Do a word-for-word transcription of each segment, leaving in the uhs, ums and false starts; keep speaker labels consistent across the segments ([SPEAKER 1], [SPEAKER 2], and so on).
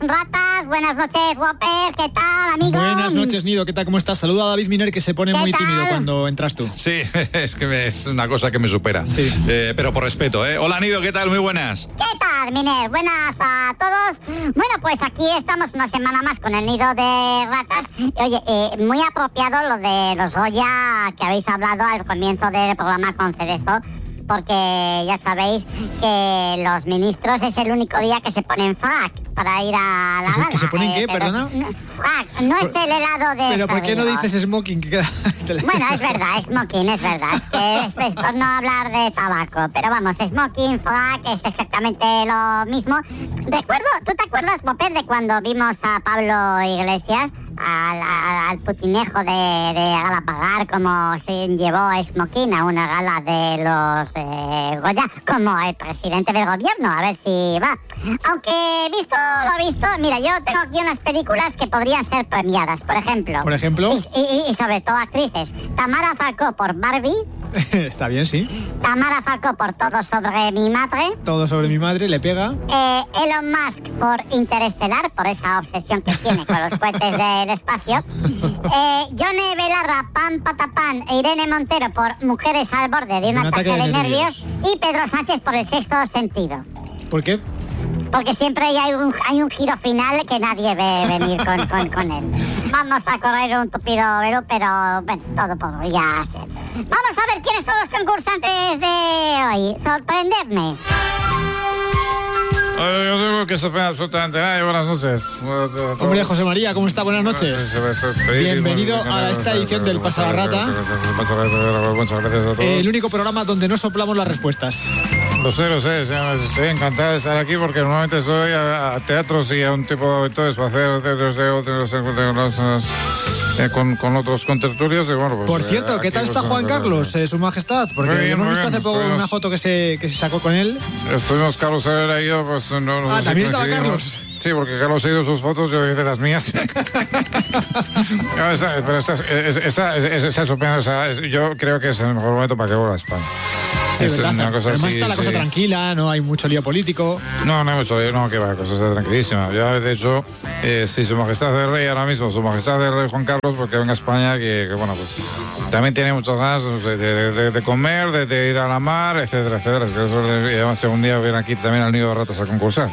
[SPEAKER 1] ratas, buenas noches, Whopper, ¿qué tal, amigo?
[SPEAKER 2] Buenas noches, Nido, ¿qué tal? ¿Cómo estás? Saluda a David Miner, que se pone muy
[SPEAKER 1] tal?
[SPEAKER 2] tímido cuando entras tú.
[SPEAKER 3] Sí, es que me, es una cosa que me supera.
[SPEAKER 2] Sí.
[SPEAKER 3] Eh, pero por respeto, ¿eh? Hola, Nido, ¿qué tal? Muy buenas.
[SPEAKER 1] ¿Qué tal, Miner? Buenas a todos. Bueno, pues aquí estamos una semana más con el nido de ratas. Oye, eh, muy apropiado lo de los Goya que habéis hablado al comienzo del programa con Cerezo, porque ya sabéis que los ministros es el único día que se ponen frac para ir a la
[SPEAKER 2] ¿Que se,
[SPEAKER 1] gala.
[SPEAKER 2] que se ponen
[SPEAKER 1] eh,
[SPEAKER 2] qué,
[SPEAKER 1] pero,
[SPEAKER 2] perdona?
[SPEAKER 1] No, frac, no
[SPEAKER 2] Por,
[SPEAKER 1] es el helado de...
[SPEAKER 2] Pero ¿por qué no
[SPEAKER 1] digo.
[SPEAKER 2] dices smoking? Que queda...
[SPEAKER 1] Bueno, es verdad, smoking, es verdad. Es, que es, es por no hablar de tabaco. Pero vamos, smoking, frac, es exactamente lo mismo. Recuerdo, ¿tú te acuerdas, Popper, de cuando vimos a Pablo Iglesias? Al, al, al putinejo de, de Galapagar, como se llevó smoking a una gala de los eh, Goya, como el presidente del gobierno, a ver si va. Aunque visto lo visto, mira, yo tengo aquí unas películas que podrían ser premiadas, por ejemplo.
[SPEAKER 2] ¿Por ejemplo?
[SPEAKER 1] Y, y, y sobre todo actrices. Tamara Falcó por Barbie.
[SPEAKER 2] Está bien, sí.
[SPEAKER 1] Tamara Falcó por Todo sobre mi madre.
[SPEAKER 2] Todo sobre mi madre, le pega.
[SPEAKER 1] Eh, Elon Musk por Interestelar, por esa obsesión que tiene con los cohetes del espacio. Eh, Yone Belarra, Pam Patapán e Irene Montero por Mujeres al borde de un,
[SPEAKER 2] un
[SPEAKER 1] ataque,
[SPEAKER 2] ataque de
[SPEAKER 1] de nervios.
[SPEAKER 2] nervios.
[SPEAKER 1] Y Pedro Sánchez por El sexto sentido.
[SPEAKER 2] ¿Por qué?
[SPEAKER 1] Porque siempre hay un, hay un giro final que nadie ve venir con, con, con él. Vamos a correr un tupido velo, pero bueno, todo podría ser. Vamos a ver quiénes son los concursantes de hoy. Sorprenderme.
[SPEAKER 4] Yo digo que se fue absolutamente nada. Buenas noches. Buenas noches a todos.
[SPEAKER 2] Hombre, José María, ¿cómo está? Buenas noches. Bienvenido a esta edición del Pasa la Rata.
[SPEAKER 4] Muchas gracias a todos.
[SPEAKER 2] El único programa donde no soplamos las respuestas.
[SPEAKER 4] Lo sé, lo sé. Estoy encantado de estar aquí porque normalmente estoy a, a teatros y a un tipo de auditores para hacer teatros de otros eh, con, con otros contertulios. Y bueno, pues,
[SPEAKER 2] Por cierto,
[SPEAKER 4] eh,
[SPEAKER 2] ¿qué tal
[SPEAKER 4] aquí,
[SPEAKER 2] está
[SPEAKER 4] pues,
[SPEAKER 2] Juan Carlos, eh, su majestad? Porque
[SPEAKER 4] Muy bien,
[SPEAKER 2] hemos
[SPEAKER 4] muy
[SPEAKER 2] visto
[SPEAKER 4] bien.
[SPEAKER 2] hace poco
[SPEAKER 4] Estuvimos-
[SPEAKER 2] una foto que se, que se sacó con él.
[SPEAKER 4] Estuvimos Carlos Herrera y yo, pues no nos
[SPEAKER 2] Ah,
[SPEAKER 4] sé si
[SPEAKER 2] ¿también estaba
[SPEAKER 4] coincidimos.
[SPEAKER 2] Carlos?
[SPEAKER 4] Sí, porque Carlos ha ido sus fotos, yo hice las mías. No, esta, pero esta, esta, esta, esta, esta estupenda, o sea, es- yo creo que es el mejor momento para que vuelva a España.
[SPEAKER 2] Sí,
[SPEAKER 4] Esto es
[SPEAKER 2] ¿verdad?
[SPEAKER 4] una cosa
[SPEAKER 2] Además
[SPEAKER 4] así,
[SPEAKER 2] está la cosa
[SPEAKER 4] sí.
[SPEAKER 2] tranquila, no hay mucho lío político.
[SPEAKER 4] No, no hay mucho, no, que va, la cosa está tranquilísima. Ya, de hecho, eh, si su majestad el rey ahora mismo, su majestad el rey Juan Carlos, porque venga a España, que, que bueno, pues también tiene muchas ganas no sé, de, de, de comer, de, de ir a la mar, etcétera, etcétera. Es que eso, y además, si un día viene aquí también al nido de ratas a concursar.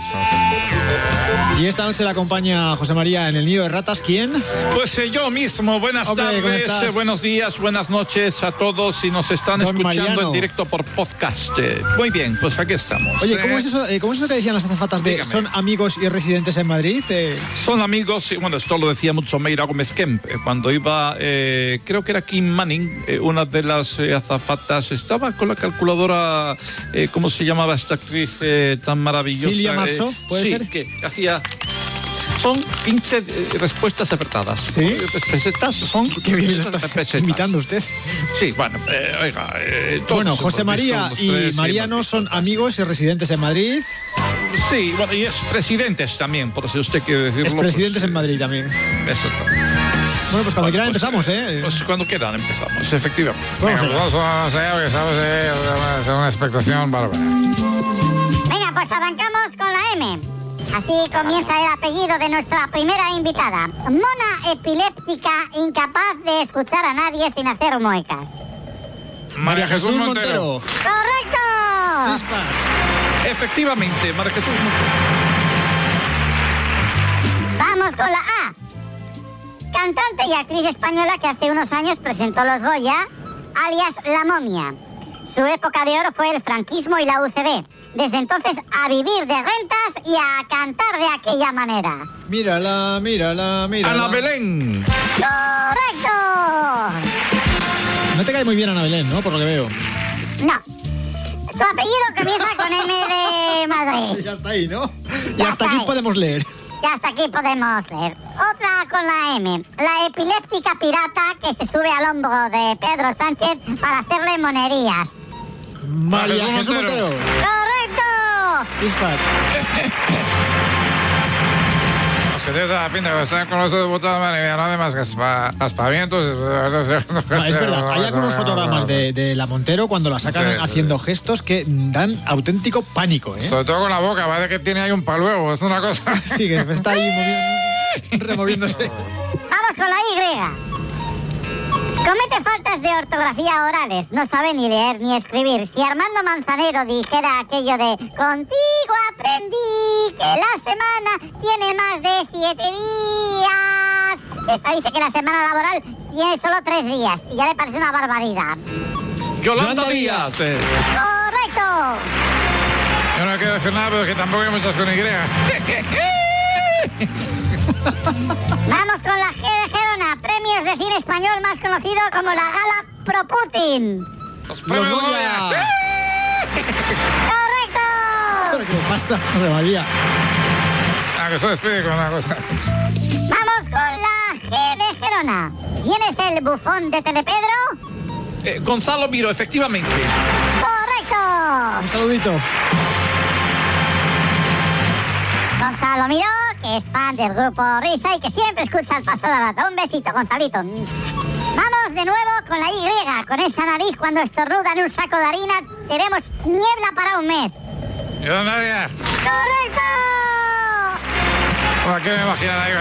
[SPEAKER 2] Y esta noche le acompaña José María en el Nido de Ratas. ¿Quién?
[SPEAKER 3] Pues eh, yo mismo, buenas
[SPEAKER 2] Hombre, ¿cómo
[SPEAKER 3] tardes,
[SPEAKER 2] estás?
[SPEAKER 3] eh, buenos días, buenas noches a todos si nos están
[SPEAKER 2] Don
[SPEAKER 3] escuchando
[SPEAKER 2] Mariano.
[SPEAKER 3] en directo por podcast. Eh, muy bien, pues aquí estamos.
[SPEAKER 2] Oye, ¿cómo
[SPEAKER 3] Eh,
[SPEAKER 2] es eso, eh, ¿cómo es eso que decían las azafatas de
[SPEAKER 3] Dígame.
[SPEAKER 2] son amigos y residentes en Madrid? Eh,
[SPEAKER 3] Son amigos, y bueno, esto lo decía mucho Meira Gómez Kemp, eh, cuando iba, eh, creo que era Kim Manning, eh, una de las eh, azafatas, estaba con la calculadora, eh, ¿cómo se llamaba esta actriz eh, tan maravillosa?
[SPEAKER 2] Silvia
[SPEAKER 3] Eh,
[SPEAKER 2] Marceau, ¿puede
[SPEAKER 3] sí,
[SPEAKER 2] ser?
[SPEAKER 3] que hacía... Son quince eh, respuestas acertadas.
[SPEAKER 2] ¿Sí?
[SPEAKER 3] Pesetas son...
[SPEAKER 2] Qué bien lo estás
[SPEAKER 3] pesetas.
[SPEAKER 2] imitando usted.
[SPEAKER 3] Sí, bueno, eh, oiga... eh, todos
[SPEAKER 2] Bueno,
[SPEAKER 3] hemos
[SPEAKER 2] José
[SPEAKER 3] visto
[SPEAKER 2] María
[SPEAKER 3] los
[SPEAKER 2] y
[SPEAKER 3] tres,
[SPEAKER 2] Mariano
[SPEAKER 3] hemos visto
[SPEAKER 2] son
[SPEAKER 3] las-
[SPEAKER 2] amigos y residentes en Madrid.
[SPEAKER 3] Sí, bueno, y expresidentes también, por si usted quiere decirlo.
[SPEAKER 2] Expresidentes
[SPEAKER 3] pues,
[SPEAKER 2] en Madrid también.
[SPEAKER 3] eh, Eso está.
[SPEAKER 2] Bueno, pues cuando quieran
[SPEAKER 3] Pues,
[SPEAKER 2] empezamos,
[SPEAKER 3] eh,
[SPEAKER 2] ¿eh?
[SPEAKER 3] Pues cuando quieran empezamos, efectivamente.
[SPEAKER 2] Vamos
[SPEAKER 4] Venga,
[SPEAKER 2] allá.
[SPEAKER 4] pues vamos allá, porque sabes, eh, es una expectación bárbara.
[SPEAKER 1] Venga, pues arrancamos con la M. Así comienza el apellido de nuestra primera invitada. Mona epiléptica, incapaz de escuchar a nadie sin hacer muecas.
[SPEAKER 4] María Jesús Montero.
[SPEAKER 1] ¡Correcto!
[SPEAKER 2] Chispas.
[SPEAKER 3] Efectivamente, María Jesús Montero.
[SPEAKER 1] Vamos con la A. Cantante y actriz española que hace unos años presentó los Goya, alias La Momia. Su época de oro fue el franquismo y la U C D. Desde entonces a vivir de rentas y a cantar de aquella manera.
[SPEAKER 2] Mírala, mírala, mírala.
[SPEAKER 3] Ana Belén.
[SPEAKER 1] ¡Correcto!
[SPEAKER 2] No te cae muy bien Ana Belén, ¿no? Por lo que veo.
[SPEAKER 1] No. Su apellido comienza con M de Madrid.
[SPEAKER 2] Ya está ahí, ¿no? Y
[SPEAKER 1] Ya
[SPEAKER 2] hasta
[SPEAKER 1] está
[SPEAKER 2] aquí
[SPEAKER 1] ahí.
[SPEAKER 2] podemos leer.
[SPEAKER 1] Y hasta aquí podemos leer. Otra con la M. La epiléptica pirata que se sube al hombro de Pedro Sánchez para hacerle monerías.
[SPEAKER 2] María
[SPEAKER 4] Jesús
[SPEAKER 2] Jesús
[SPEAKER 4] Montero.
[SPEAKER 2] Montero.
[SPEAKER 1] ¡Correcto!
[SPEAKER 2] Chispas.
[SPEAKER 4] que tiene toda la pinta que están con los de puta madre, no hace más que aspa, aspavientos.
[SPEAKER 2] No, es verdad, hay algunos fotogramas de, de la Montero cuando la sacan sí, haciendo sí. gestos que dan auténtico pánico, ¿eh?
[SPEAKER 4] Sobre todo con la boca, parece que tiene ahí un paluego, es una cosa.
[SPEAKER 2] Sí, que está ahí moviendo, removiéndose.
[SPEAKER 1] Vamos con la Y. Comete faltas de ortografía orales, no sabe ni leer ni escribir. Si Armando Manzanero dijera aquello de contigo aprendí que la semana tiene más de siete días, esta dice que la semana laboral tiene solo tres días y ya le parece una barbaridad.
[SPEAKER 3] Yolanda Díaz. Eh.
[SPEAKER 1] Correcto.
[SPEAKER 4] Yo no quiero decir nada, pero es que tampoco hay muchas con Y.
[SPEAKER 1] Vamos con la G de Gerona, premios de cine español más conocido como la Gala Pro Putin.
[SPEAKER 4] Los premios Goya.
[SPEAKER 1] ¡Correcto!
[SPEAKER 2] ¿Pero qué pasa, José María?
[SPEAKER 4] Ah, que se despide con una cosa.
[SPEAKER 1] Vamos con la G de Gerona. ¿Quién es el bufón de Telepedro?
[SPEAKER 3] Eh, Gonzalo Miro, efectivamente.
[SPEAKER 1] ¡Correcto!
[SPEAKER 2] Un saludito.
[SPEAKER 1] Gonzalo Miró, que es fan del grupo Risa y que siempre escucha el paso de la rata. Un besito, Gonzalito. Vamos de nuevo con la Y. Con esa nariz, cuando estornuda en un saco de harina, tenemos niebla para un mes.
[SPEAKER 4] ¿Y dónde había?
[SPEAKER 1] ¡Correcto!
[SPEAKER 4] ¿Para qué me imaginan ahí?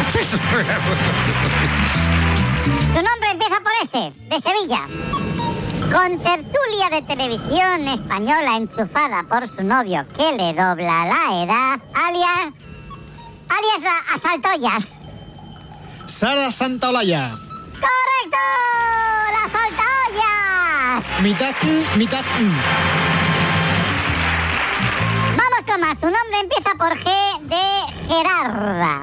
[SPEAKER 1] Su nombre empieza por S, de Sevilla. Con tertulia de televisión española enchufada por su novio que le dobla la edad, alias... alias la Asaltoyas.
[SPEAKER 2] Sara Santaolalla.
[SPEAKER 1] ¡Correcto! ¡La Asaltoyas!
[SPEAKER 2] Mitad, mitad...
[SPEAKER 1] Vamos con más. Su nombre empieza por G de Gerarda.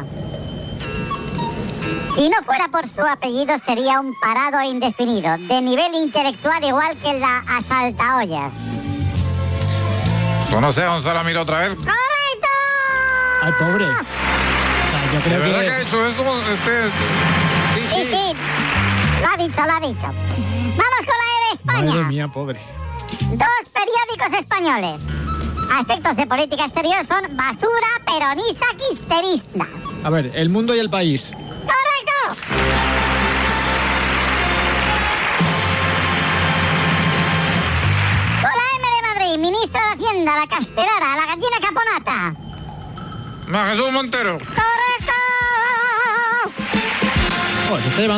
[SPEAKER 1] Si no fuera por su apellido, sería un parado indefinido, de nivel intelectual igual que la Asaltaollas.
[SPEAKER 4] Pues no sé, Gonzalo Miro otra vez.
[SPEAKER 1] ¡Correcto!
[SPEAKER 2] Ay, pobre. O sea, yo creo
[SPEAKER 4] ¿De verdad
[SPEAKER 2] que...
[SPEAKER 4] que ha hecho esto? Este es...
[SPEAKER 1] Sí, sí, sí. Lo ha dicho, lo ha dicho. Vamos con la E de España.
[SPEAKER 2] Madre mía, pobre.
[SPEAKER 1] Dos periódicos españoles. A efectos de política exterior son basura, peronista, quisterista.
[SPEAKER 2] A ver, El Mundo y El País.
[SPEAKER 1] ¡Correcto! Con la M de Madrid, ministra de Hacienda, la Castellara, la gallina caponata.
[SPEAKER 4] Ma Jesús Montero.
[SPEAKER 1] ¡Correcto!
[SPEAKER 2] Oh, se está llevando